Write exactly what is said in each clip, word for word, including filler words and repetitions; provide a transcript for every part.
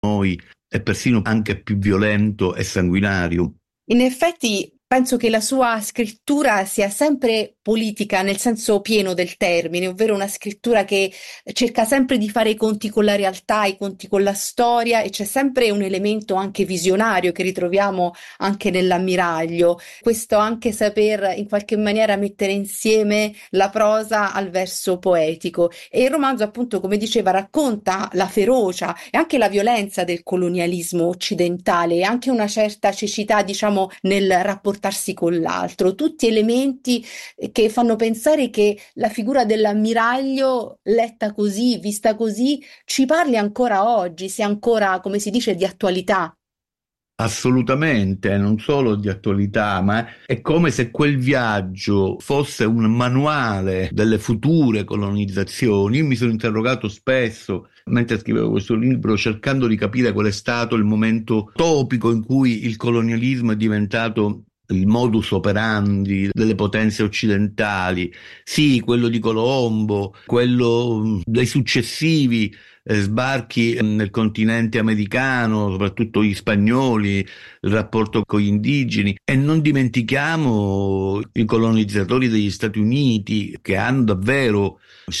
noi è persino anche più violento e sanguinario. In effetti penso che la sua scrittura sia sempre politica nel senso pieno del termine, ovvero una scrittura che cerca sempre di fare i conti con la realtà, i conti con la storia, e c'è sempre un elemento anche visionario che ritroviamo anche nell'Ammiraglio. Questo anche saper in qualche maniera mettere insieme la prosa al verso poetico. E il romanzo, appunto, come diceva, racconta la ferocia e anche la violenza del colonialismo occidentale e anche una certa cecità, diciamo, nel rapportarsi con l'altro, tutti elementi che fanno pensare che la figura dell'ammiraglio, letta così, vista così, ci parli ancora oggi, sia ancora, come si dice, di attualità. Assolutamente, non solo di attualità, ma è come se quel viaggio fosse un manuale delle future colonizzazioni. Io mi sono interrogato spesso mentre scrivevo questo libro, cercando di capire qual è stato il momento topico in cui il colonialismo è diventato il modus operandi delle potenze occidentali. Sì, quello di Colombo, quello dei successivi eh, sbarchi nel continente americano, soprattutto gli spagnoli, il rapporto con gli indigeni, e non dimentichiamo i colonizzatori degli Stati Uniti che hanno davvero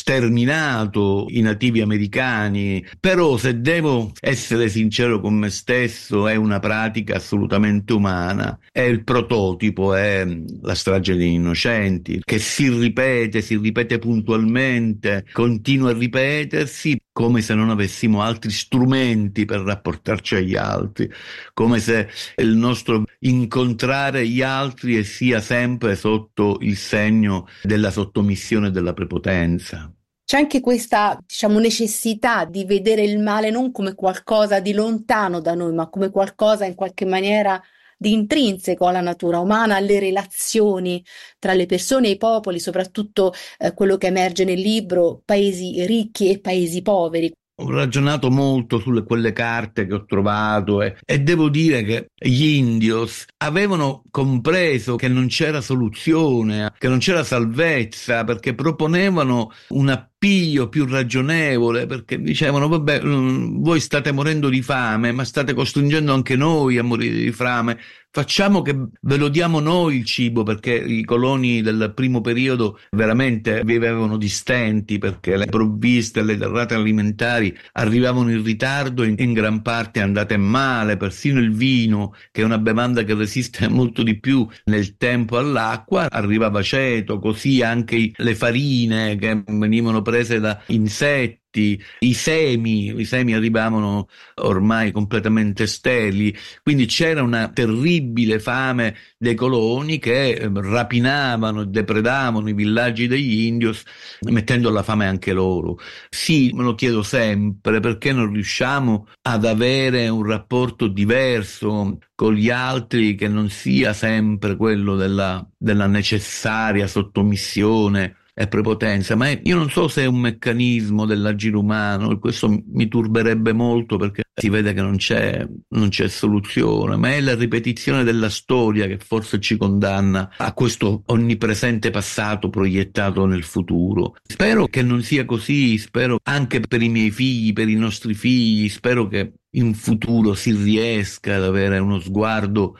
sterminato i nativi americani. Però, se devo essere sincero con me stesso, è una pratica assolutamente umana. È il prototipo, è la strage degli innocenti, che si ripete, si ripete puntualmente, continua a ripetersi, come se non avessimo altri strumenti per rapportarci agli altri, come se il nostro incontrare gli altri sia sempre sotto il segno della sottomissione e della prepotenza. C'è anche questa, diciamo, necessità di vedere il male non come qualcosa di lontano da noi, ma come qualcosa in qualche maniera di intrinseco alla natura umana, alle relazioni tra le persone e i popoli, soprattutto eh, quello che emerge nel libro, paesi ricchi e paesi poveri. Ho ragionato molto sulle quelle carte che ho trovato e, e devo dire che gli indios avevano compreso che non c'era soluzione, che non c'era salvezza, perché proponevano un appiglio più ragionevole, perché dicevano: vabbè, voi state morendo di fame, ma state costringendo anche noi a morire di fame. Facciamo che ve lo diamo noi il cibo, perché i coloni del primo periodo veramente vivevano di stenti, perché le provviste, le derrate alimentari arrivavano in ritardo e in gran parte andate male. Persino il vino, che è una bevanda che resiste molto di più nel tempo all'acqua, arrivava aceto, così anche le farine che venivano prese da insetti. I semi, i semi arrivavano ormai completamente sterili, quindi c'era una terribile fame dei coloni che rapinavano e depredavano i villaggi degli indios, mettendo alla fame anche loro. Sì, me lo chiedo sempre, perché non riusciamo ad avere un rapporto diverso con gli altri, che non sia sempre quello della, della necessaria sottomissione e prepotenza. Ma io non so se è un meccanismo dell'agire umano, e questo mi turberebbe molto, perché si vede che non c'è, non c'è soluzione, ma è la ripetizione della storia che forse ci condanna a questo onnipresente passato proiettato nel futuro. Spero che non sia così, spero anche per i miei figli, per i nostri figli, spero che in futuro si riesca ad avere uno sguardo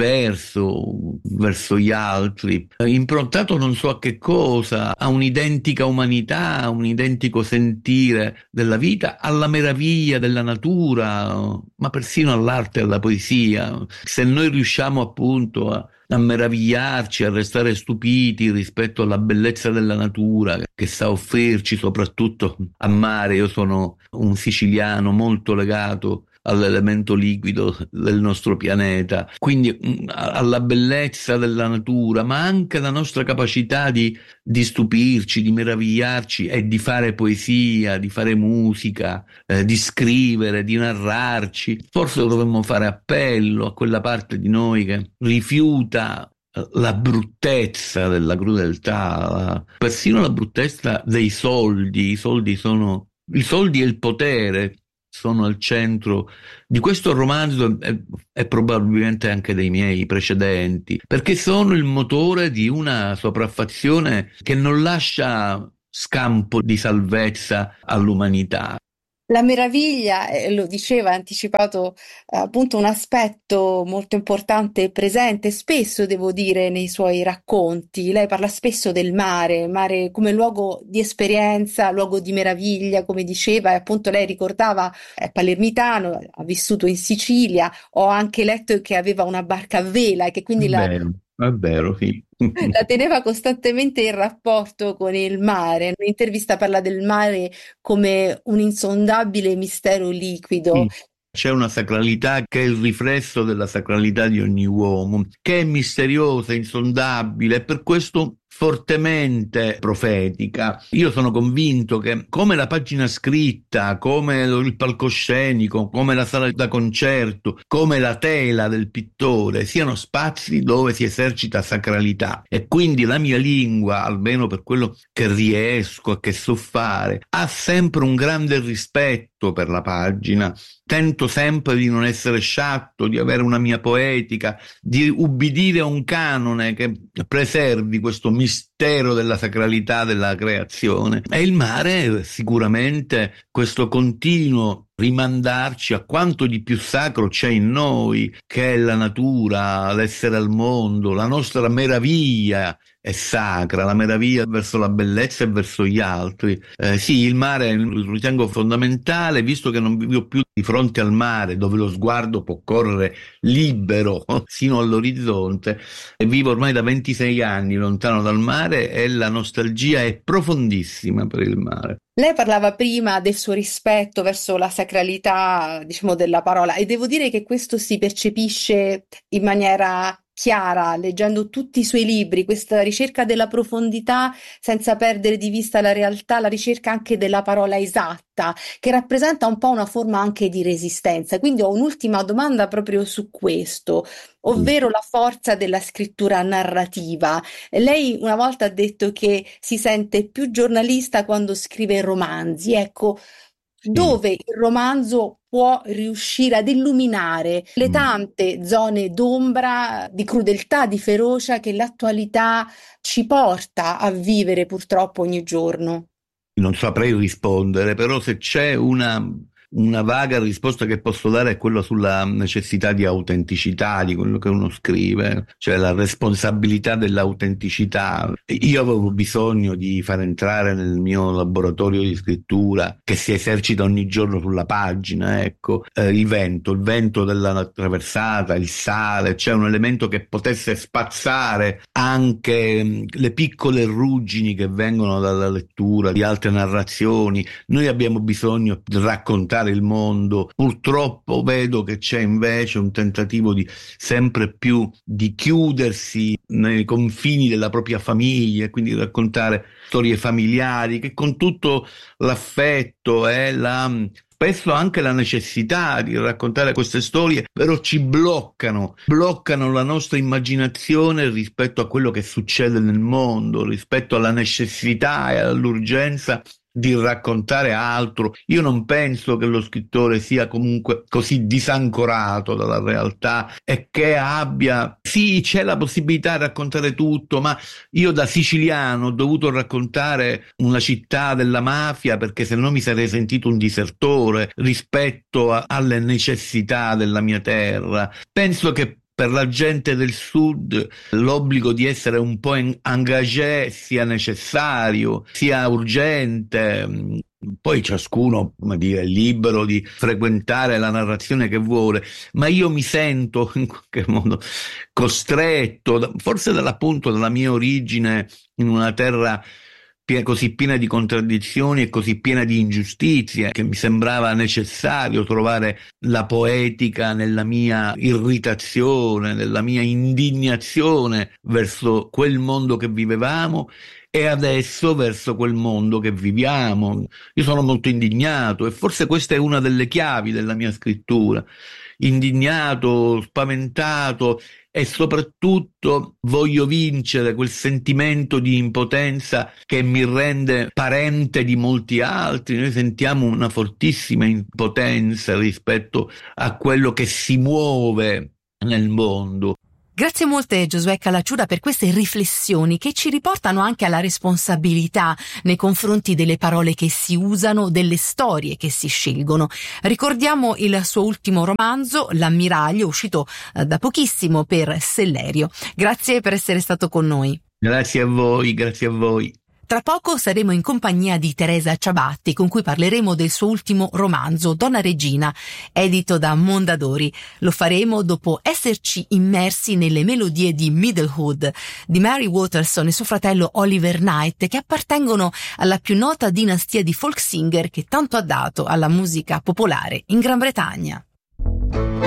diverso verso gli altri, improntato non so a che cosa, a un'identica umanità, a un identico sentire della vita, alla meraviglia della natura, ma persino all'arte e alla poesia. Se noi riusciamo appunto a a meravigliarci, a restare stupiti rispetto alla bellezza della natura che sa offrirci, soprattutto a mare. Io sono un siciliano molto legato all'elemento liquido del nostro pianeta, quindi alla bellezza della natura, ma anche la nostra capacità di, di stupirci, di meravigliarci e di fare poesia, di fare musica, eh, di scrivere, di narrarci. Forse dovremmo fare appello a quella parte di noi che rifiuta la bruttezza della crudeltà, persino la bruttezza dei soldi. I soldi sono, i soldi e il potere sono al centro di questo romanzo e, e probabilmente anche dei miei precedenti, perché sono il motore di una sopraffazione che non lascia scampo di salvezza all'umanità. La meraviglia, eh, lo diceva, ha anticipato eh, appunto un aspetto molto importante e presente, spesso devo dire, nei suoi racconti. Lei parla spesso del mare, mare come luogo di esperienza, luogo di meraviglia, come diceva, e appunto lei ricordava, è palermitano, ha vissuto in Sicilia, ho anche letto che aveva una barca a vela e che È quindi la vero, è vero, sì. la teneva costantemente in rapporto con il mare. In un'intervista parla del mare come un insondabile mistero liquido. Sì. C'è una sacralità che è il riflesso della sacralità di ogni uomo, che è misteriosa, insondabile e per questo fortemente profetica. Io sono convinto che come la pagina scritta, come il palcoscenico, come la sala da concerto, come la tela del pittore siano spazi dove si esercita sacralità, e quindi la mia lingua, almeno per quello che riesco e che so fare, ha sempre un grande rispetto per la pagina. Tento sempre di non essere sciatto, di avere una mia poetica, di ubbidire a un canone che preservi questo mistero della sacralità della creazione. E il mare sicuramente questo continuo rimandarci a quanto di più sacro c'è in noi, che è la natura, l'essere al mondo, la nostra meraviglia è sacra, la meraviglia verso la bellezza e verso gli altri. Eh, sì, il mare lo ritengo fondamentale, visto che non vivo più di fronte al mare, dove lo sguardo può correre libero sino all'orizzonte, e vivo ormai da ventisei anni lontano dal mare e la nostalgia è profondissima per il mare. Lei parlava prima del suo rispetto verso la sacralità, diciamo, della parola, e devo dire che questo si percepisce in maniera chiara, leggendo tutti i suoi libri, questa ricerca della profondità senza perdere di vista la realtà, la ricerca anche della parola esatta, che rappresenta un po' una forma anche di resistenza. Quindi ho un'ultima domanda proprio su questo, ovvero la forza della scrittura narrativa. Lei una volta ha detto che si sente più giornalista quando scrive romanzi. Ecco, Sì. dove il romanzo può riuscire ad illuminare le Mm. tante zone d'ombra, di crudeltà, di ferocia che l'attualità ci porta a vivere purtroppo ogni giorno. Non saprei rispondere, però se c'è una, una vaga risposta che posso dare è quella sulla necessità di autenticità di quello che uno scrive, cioè la responsabilità dell'autenticità. Io avevo bisogno di far entrare nel mio laboratorio di scrittura, che si esercita ogni giorno sulla pagina, ecco, eh, il vento, il vento della traversata, il sale, cioè un elemento che potesse spazzare anche mh, le piccole ruggini che vengono dalla lettura di altre narrazioni. Noi abbiamo bisogno di raccontare il mondo. Purtroppo vedo che c'è invece un tentativo di sempre più di chiudersi nei confini della propria famiglia e quindi raccontare storie familiari che con tutto l'affetto e la spesso anche la necessità di raccontare queste storie, però ci bloccano, bloccano la nostra immaginazione rispetto a quello che succede nel mondo, rispetto alla necessità e all'urgenza di raccontare altro. Io non penso che lo scrittore sia comunque così disancorato dalla realtà e che abbia, sì, c'è la possibilità di raccontare tutto, ma io da siciliano ho dovuto raccontare una città della mafia perché se no mi sarei sentito un disertore rispetto a, alle necessità della mia terra. Penso che per la gente del sud l'obbligo di essere un po' engagé sia necessario, sia urgente. Poi ciascuno, come dire, è libero di frequentare la narrazione che vuole, ma io mi sento in qualche modo costretto, forse dall'appunto della mia origine in una terra così piena di contraddizioni e così piena di ingiustizie, che mi sembrava necessario trovare la poetica nella mia irritazione, nella mia indignazione verso quel mondo che vivevamo e adesso verso quel mondo che viviamo. Io sono molto indignato e forse questa è una delle chiavi della mia scrittura. Indignato, spaventato e soprattutto voglio vincere quel sentimento di impotenza che mi rende parente di molti altri. Noi sentiamo una fortissima impotenza rispetto a quello che si muove nel mondo. Grazie molte Giosuè Calacciura per queste riflessioni che ci riportano anche alla responsabilità nei confronti delle parole che si usano, delle storie che si scelgono. Ricordiamo il suo ultimo romanzo, L'ammiraglio, uscito da pochissimo per Sellerio. Grazie per essere stato con noi. Grazie a voi, grazie a voi. Tra poco saremo in compagnia di Teresa Ciabatti, con cui parleremo del suo ultimo romanzo, Donna Regina, edito da Mondadori. Lo faremo dopo esserci immersi nelle melodie di Middlewood, di Mary Waterson e suo fratello Oliver Knight, che appartengono alla più nota dinastia di folk singer che tanto ha dato alla musica popolare in Gran Bretagna.